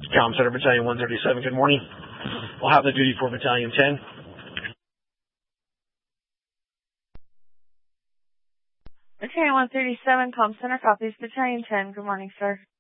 Comm Center Battalion 137, good morning. We'll have the duty for Battalion 10. Battalion 137, Comm Center, copies Battalion 10. Good morning, sir.